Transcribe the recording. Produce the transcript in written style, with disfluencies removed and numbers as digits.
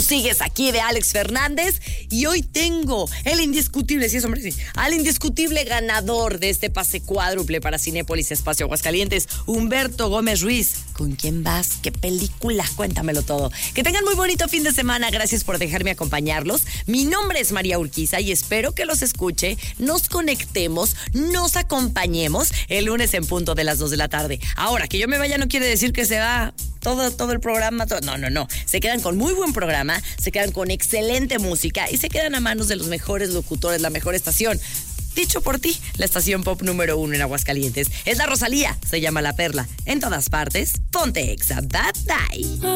sigues aquí de Alex Fernández y hoy tengo el indiscutible, sí es hombre, sí, al indiscutible ganador de este pase cuádruple para Cinépolis Espacio Aguascalientes, Humberto Gómez Ruiz. ¿Con quién vas? ¿Qué película? Cuéntamelo todo. Que tengan muy bonito fin de semana. Gracias por dejarme acompañarlos. Mi nombre es María Urquiza y espero que los escuche, nos conectemos, nos acompañemos el lunes en punto de las 2 de la tarde. Ahora, que yo me vaya no quiere decir que se va todo el programa. No. Se quedan con muy buen programa, se quedan con excelente música y se quedan a manos de los mejores locutores, la mejor estación. Dicho por ti, la estación pop número 1 en Aguascalientes. Es la Rosalía, se llama La Perla. En todas partes, ponte Exa. Bye bye.